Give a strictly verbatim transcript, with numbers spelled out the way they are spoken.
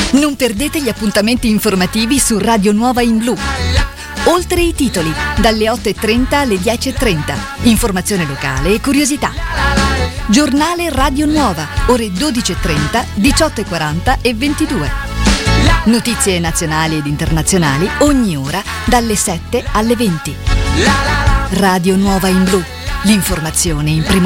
Non perdete gli appuntamenti informativi su Radio Nuova in Blu. Oltre i titoli, dalle otto e trenta alle dieci e trenta. Informazione locale e curiosità. Giornale Radio Nuova, ore dodici e trenta, diciotto e quaranta e ventidue. Notizie nazionali ed internazionali ogni ora dalle sette alle venti. Radio Nuova in Blu, l'informazione in primo